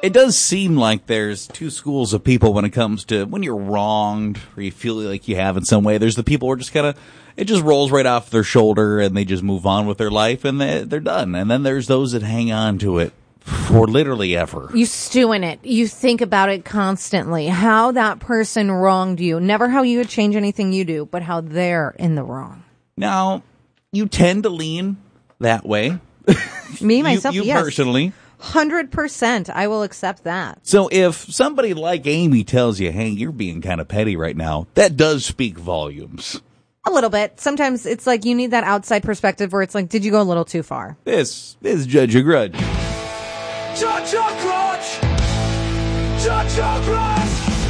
It does seem like there's two schools of people when it comes to when you're wronged or you feel like you have in some way. There's the people who are just kind of, it just rolls right off their shoulder and they just move on with their life and they're done. And then there's those that hang on to it for literally ever. You stew in it. You think about it constantly. How that person wronged you. Never how you would change anything you do, but how they're in the wrong. Now, you tend to lean that way. Me, myself, you yes. personally. 100%. I will accept that. So if somebody like Amy tells you, hey, you're being kind of petty right now, that does speak volumes. A little bit. Sometimes it's like you need that outside perspective where it's like, did you go a little too far? This is Judge Your Grudge. Judge your grudge! Judge your grudge!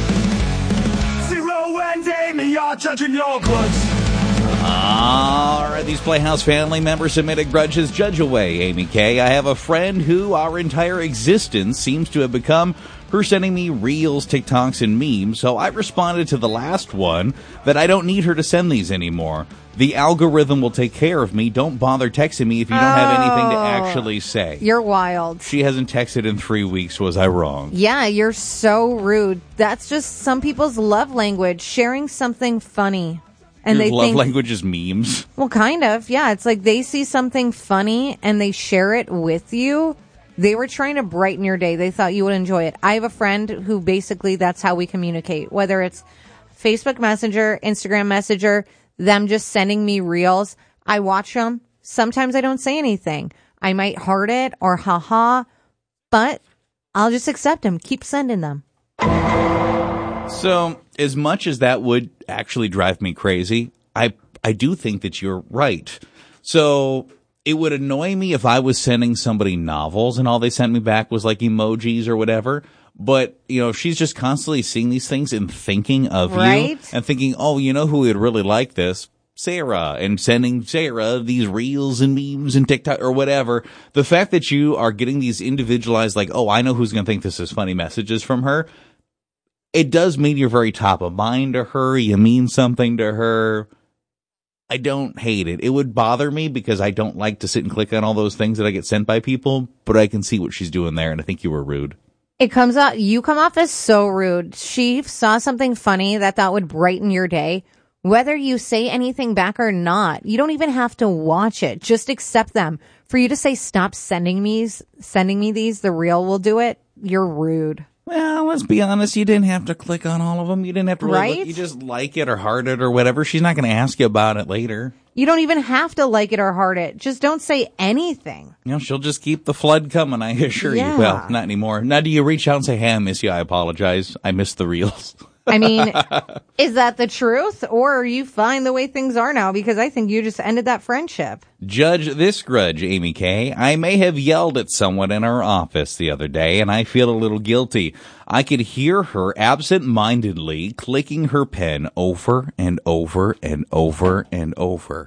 Zero and Amy are judging your grudge. All right, these Playhouse family members submitted grudges. Judge away, Amy K. I have a friend who our entire existence seems to have become her sending me reels, TikToks, and memes, so I responded to the last one that I don't need her to send these anymore. The algorithm will take care of me. Don't bother texting me if you don't have anything to actually say. You're wild. She hasn't texted in 3 weeks. Was I wrong? Yeah, you're so rude. That's just some people's love language, sharing something funny. And Your they love think, language is memes. well, kind of. Yeah, it's like they see something funny and they share it with you. They were trying to brighten your day. They thought you would enjoy it. I have a friend who basically that's how we communicate, whether it's Facebook Messenger, Instagram Messenger, them just sending me reels. I watch them. Sometimes I don't say anything. I might heart it or haha, but I'll just accept them. Keep sending them. So, as much as that would actually drive me crazy, I do think that you're right. So, it would annoy me if I was sending somebody novels and all they sent me back was like emojis or whatever. But, you know, if she's just constantly seeing these things and thinking of you and thinking, oh, you know who would really like this? Sarah, and sending Sarah these reels and memes and TikTok or whatever. The fact that you are getting these individualized, like, oh, I know who's going to think this is funny messages from her. It does mean you're very top of mind to her. You mean something to her. I don't hate it. It would bother me because I don't like to sit and click on all those things that I get sent by people, but I can see what she's doing there, and I think you were rude. It comes out, you come off as so rude. She saw something funny that would brighten your day. Whether you say anything back or not, you don't even have to watch it. Just accept them. For you to say, stop sending me these, the reel will do it. You're rude. Well, let's be honest. You didn't have to click on all of them. You didn't have to really look. You just like it or heart it or whatever. She's not going to ask you about it later. You don't even have to like it or heart it. Just don't say anything. You know, she'll just keep the flood coming, I assure you. Well, not anymore. Now, do you reach out and say, hey, I miss you. I apologize. I missed the reels. I mean, is that the truth? Or are you fine the way things are now? Because I think you just ended that friendship. Judge this grudge, Amy K. I may have yelled at someone in our office the other day, and I feel a little guilty. I could hear her absent-mindedly clicking her pen over and over and over and over.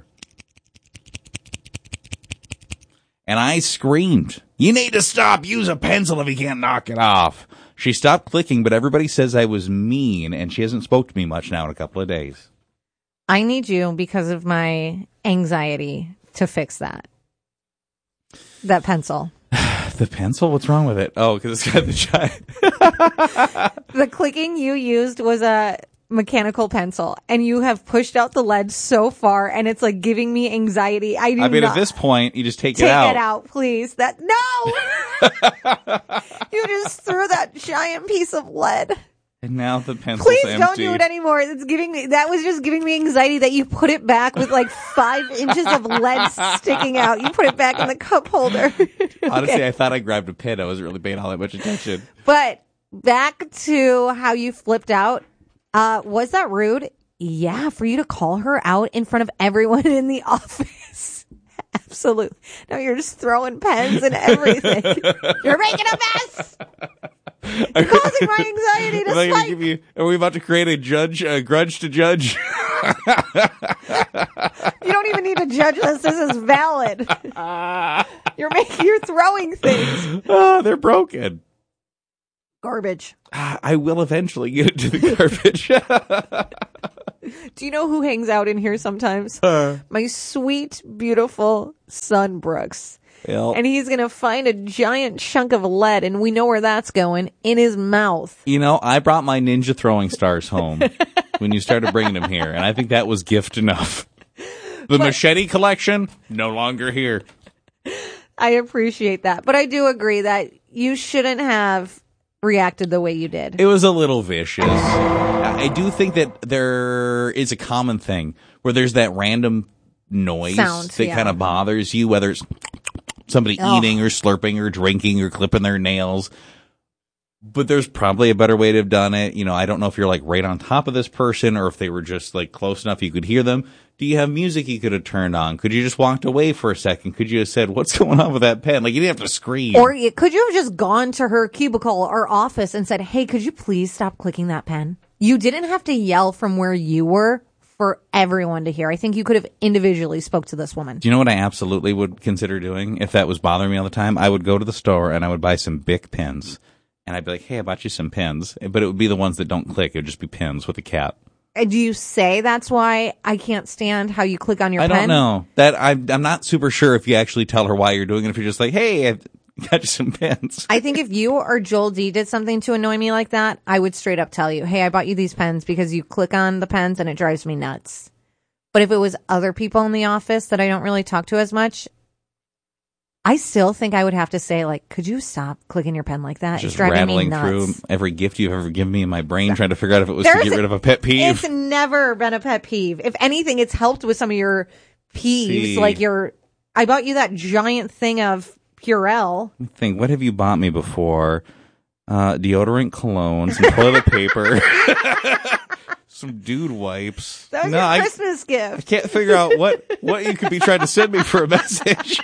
And I screamed, you need to stop. Use a pencil if you can't knock it off. She stopped clicking, but everybody says I was mean, and she hasn't spoke to me much now in a couple of days. I need you, because of my anxiety, to fix that. That pencil. The pencil? What's wrong with it? Oh, because it's got the giant. The clicking you used was a mechanical pencil, and you have pushed out the lead so far, and it's like giving me anxiety. I mean, at this point, you just take it out. Take it out, please. No! You just threw that giant piece of lead. And now the pencil's Please empty. don't do it anymore. That was just giving me anxiety that you put it back with like 5 inches of lead sticking out. You put it back in the cup holder. Okay. Honestly, I thought I grabbed a pen. I wasn't really paying all that much attention. But back to how you flipped out. Was that rude? Yeah, for you to call her out in front of everyone in the office. Absolutely. Now you're just throwing pens and everything. You're making a mess. You're causing my anxiety to spike. Are we about to create a grudge to judge? You don't even need to judge this. This is valid. You're throwing things. Oh, they're broken. Garbage. I will eventually get it to the garbage. Do you know who hangs out in here sometimes? My sweet, beautiful son, Brooks. Well, and he's going to find a giant chunk of lead, and we know where that's going, in his mouth. you know, I brought my ninja throwing stars home when you started bringing them here, and I think that was gift enough. The machete collection, no longer here. I appreciate that. But I do agree that you shouldn't have reacted the way you did. It was a little vicious. I do think that there is a common thing where there's that random noise Sound, that yeah. kind of bothers you, whether it's somebody eating or slurping or drinking or clipping their nails. But there's probably a better way to have done it. You know, I don't know if you're like right on top of this person or if they were just like close enough you could hear them. Do you have music you could have turned on? Could you just walked away for a second? Could you have said, what's going on with that pen? Like, you didn't have to scream. Or could you have just gone to her cubicle or office and said, hey, could you please stop clicking that pen? You didn't have to yell from where you were for everyone to hear. I think you could have individually spoke to this woman. Do you know what I absolutely would consider doing if that was bothering me all the time? I would go to the store and I would buy some Bic pens. And I'd be like, hey, I bought you some pens. But it would be the ones that don't click. It would just be pens with a cap. Do you say that's why I can't stand how you click on your pen? I don't know. I'm not super sure if you actually tell her why you're doing it. If you're just like, hey, I got you some pens. I think if you or Joel D did something to annoy me like that, I would straight up tell you, hey, I bought you these pens because you click on the pens and it drives me nuts. But if it was other people in the office that I don't really talk to as much, I still think I would have to say, like, could you stop clicking your pen like that? Just it's driving rattling me nuts. through every gift you've ever given me in my brain, trying to figure out if it was to get rid of a pet peeve. It's never been a pet peeve. If anything, it's helped with some of your peeves. See. Like I bought you that giant thing of Purell. Think, what have you bought me before? Deodorant, cologne, some toilet paper, some dude wipes. That was your Christmas gift. I can't figure out what you could be trying to send me for a message.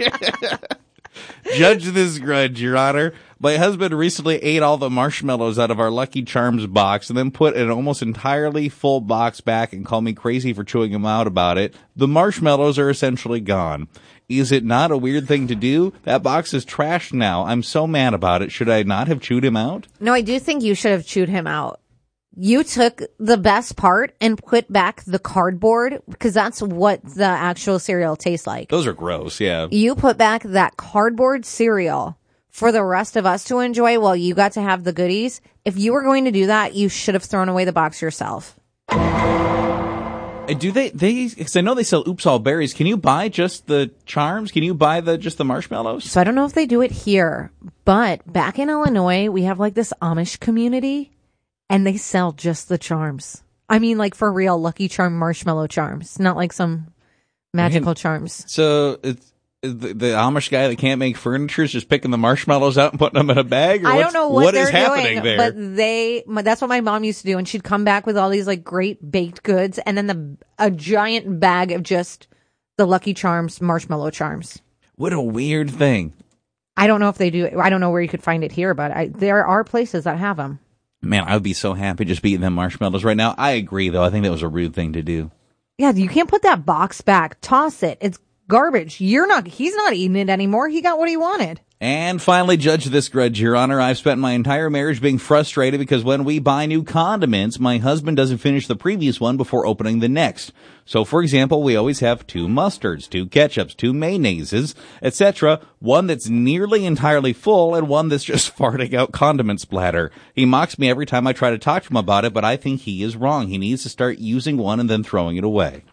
Judge this grudge, Your Honor. My husband recently ate all the marshmallows out of our Lucky Charms box and then put an almost entirely full box back and called me crazy for chewing him out about it. The marshmallows are essentially gone. Is it not a weird thing to do? That box is trashed now. I'm so mad about it. Should I not have chewed him out? No, I do think you should have chewed him out. You took the best part and put back the cardboard because that's what the actual cereal tastes like. Those are gross, yeah. You put back that cardboard cereal for the rest of us to enjoy while you got to have the goodies. If you were going to do that, you should have thrown away the box yourself. Do they, because I know they sell Oops All Berries. Can you buy just the charms? Can you buy just the marshmallows? So I don't know if they do it here, but back in Illinois, we have like this Amish community. And they sell just the charms. I mean, like for real, Lucky Charm marshmallow charms, not like some magical charms. So it's the Amish guy that can't make furniture is just picking the marshmallows out and putting them in a bag? Or I don't know what they're is happening doing, there? but that's what my mom used to do. And she'd come back with all these like great baked goods and then a giant bag of just the Lucky Charms marshmallow charms. What a weird thing. I don't know if they do it. I don't know where you could find it here, but there are places that have them. Man, I would be so happy just eating them marshmallows right now. I agree, though. I think that was a rude thing to do. Yeah, you can't put that box back. Toss it. It's garbage. He's not eating it anymore. He got what he wanted. And finally, judge this grudge, Your Honor. I've spent my entire marriage being frustrated because when we buy new condiments, my husband doesn't finish the previous one before opening the next. So, for example, we always have 2 mustards, 2 ketchups, 2 mayonnaises, etc. One that's nearly entirely full and one that's just farting out condiment splatter. He mocks me every time I try to talk to him about it, but I think he is wrong. He needs to start using one and then throwing it away.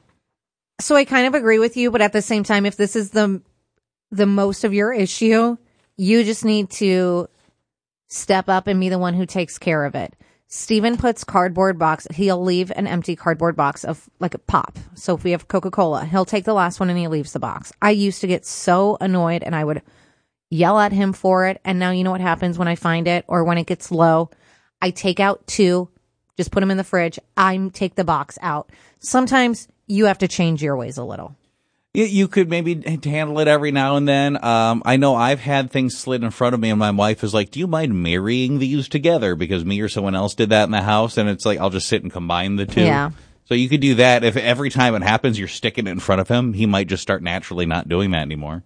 So I kind of agree with you, but at the same time, if this is the most of your issue, you just need to step up and be the one who takes care of it. Steven puts cardboard box. He'll leave an empty cardboard box of like a pop. So if we have Coca-Cola, he'll take the last one and he leaves the box. I used to get so annoyed and I would yell at him for it. And now you know what happens when I find it or when it gets low. I take out 2, just put them in the fridge. I take the box out. Sometimes you have to change your ways a little. You could maybe handle it every now and then. I know I've had things slid in front of me and my wife is like, do you mind marrying these together? Because me or someone else did that in the house. And it's like, I'll just sit and combine the 2. Yeah. So you could do that. If every time it happens, you're sticking it in front of him, he might just start naturally not doing that anymore.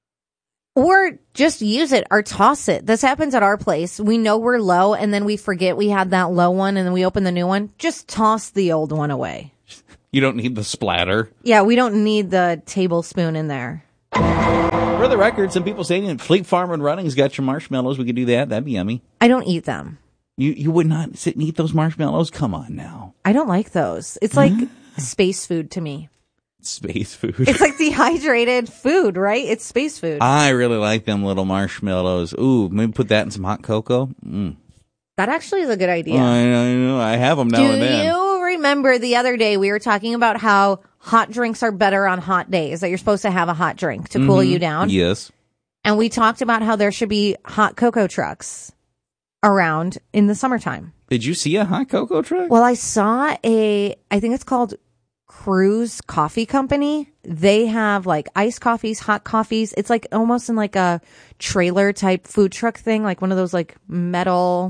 Or just use it or toss it. This happens at our place. We know we're low and then we forget we had that low one and then we open the new one. Just toss the old one away. You don't need the splatter. Yeah, we don't need the tablespoon in there. For For the record, some people saying Fleet Farm and Running's got your marshmallows. We could do that. That'd be yummy. I don't eat them. You would not sit and eat those marshmallows? Come on now. I don't like those. It's like space food to me. Space food. It's like dehydrated food, right? It's space food. I really like them little marshmallows. Ooh, maybe put that in some hot cocoa. That actually is a good idea. I know. I have them now and then. Do you remember the other day we were talking about how hot drinks are better on hot days, that you're supposed to have a hot drink to cool you down? Yes. And we talked about how there should be hot cocoa trucks around in the summertime. Did you see a hot cocoa truck? Well, I saw I think it's called Cruise Coffee Company. They have like iced coffees, hot coffees. It's like almost in like a trailer type food truck thing, like one of those like metal.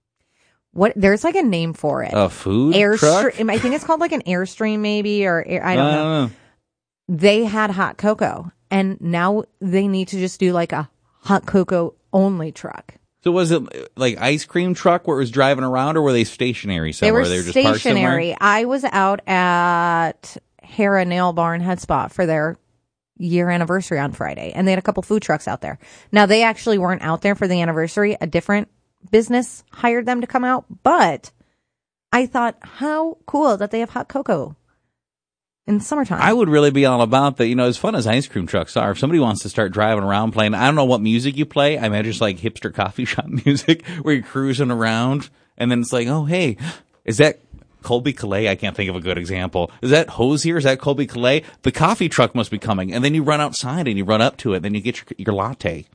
There's like a name for it. A food truck? I think it's called like an Airstream maybe, or I don't know. They had hot cocoa, and now they need to just do like a hot cocoa only truck. So was it like ice cream truck where it was driving around, or were they stationary somewhere? They were just parked stationary. somewhere? I was out at Hera Nail Bar and Head Spa for their year anniversary on Friday, and they had a couple food trucks out there. Now, they actually weren't out there for the anniversary. A different business hired them to come out, but I thought, how cool that they have hot cocoa in the summertime. I would really be all about that. You know, as fun as ice cream trucks are, if somebody wants to start driving around playing, I don't know what music you play. I imagine just like hipster coffee shop music where you're cruising around and then it's like, oh, hey, is that Colby Calais? I can't think of a good example. Is that Hosier? Is that Colby Calais? The coffee truck must be coming. And then you run outside and you run up to it. Then you get your latte.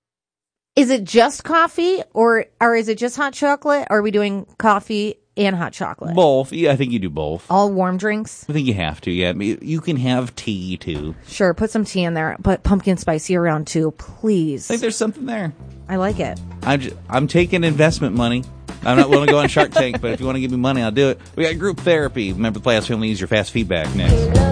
Is it just coffee or is it just hot chocolate? Or are we doing coffee and hot chocolate? Both. Yeah, I think you do both. All warm drinks? I think you have to, yeah. You can have tea, too. Sure, put some tea in there, but pumpkin spice year round, too, please. I think there's something there. I like it. I'm taking investment money. I'm not willing to go on Shark Tank, but if you want to give me money, I'll do it. We got group therapy. Remember, Playhouse Family, use your fast feedback next.